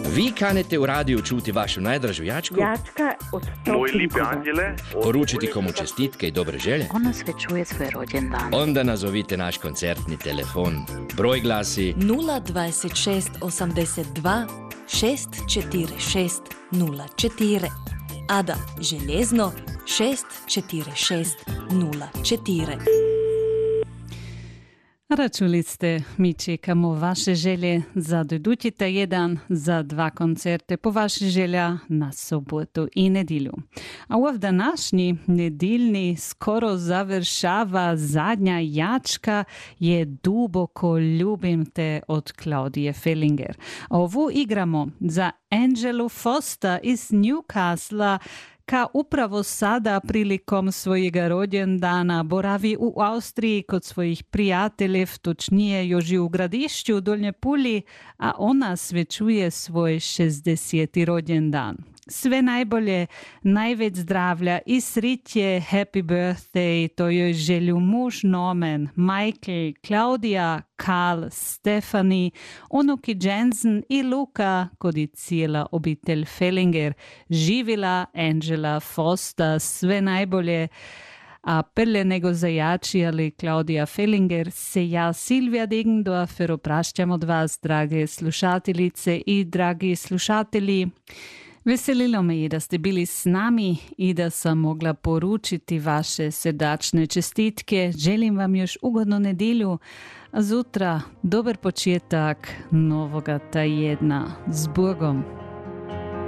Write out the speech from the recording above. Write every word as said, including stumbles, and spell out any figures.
Vi kanete u radiju čuti vašu najdražu jačku, Jačka od sto Moj lipi anđele, poručiti komu čestitke i dobre želje. Ona sve čuje svoj rođendan. Onda nazovite naš koncertni telefon. Broj glasi nula dvajset šest osamdeset dva šest četiri šest nula četiri. Ada željezno šest četiri šest nula četiri. Račuli ste, mi čekamo vaše želje za dodući jedan, za dva koncerte po vaši želja na sobotu i nedjelju. A u današnji nedjeljni skoro završava zadnja jačka je Duboko ljubim te od Claudije Fellinger. Ovu igramo za Angelu Foster iz Newcastle, ka upravo sada prilikom svojega rođendana boravi u Austriji kod svojih prijateljev, točnije još u gradišću Dolnje Puli, a ona svečuje svoj šezdeseti rođendan. Sve najbolje, največ zdravlja i sritje, happy birthday, to joj želju muž Norman, Michael, Claudia, Karl, Stefani, unuki Jensen i Luka, kod i cijela obitelj Fellinger. Živila Angela Foster, sve najbolje. A prije nego zajači, ali Claudia Fellinger, se ja Silvija Degendorfer oprašćam od vas, drage slušateljice i dragi slušatelji. Veselilo me je da ste bili s nami i da sam mogla poručiti vaše srdačne čestitke. Želim vam još ugodnu nedjelju, a zutra dobar početak novoga tjedna. S Bogom!